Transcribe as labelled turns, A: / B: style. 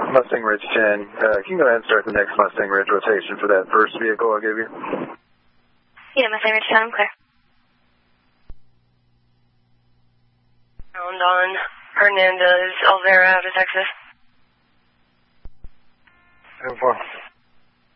A: Mustang Ridge 10. Can you go ahead and start the next Mustang Ridge rotation for that first vehicle I gave you?
B: Yeah, Mustang Ridge 10, I'm clear. On Hernandez, Elvira out of Texas.
A: 7-4.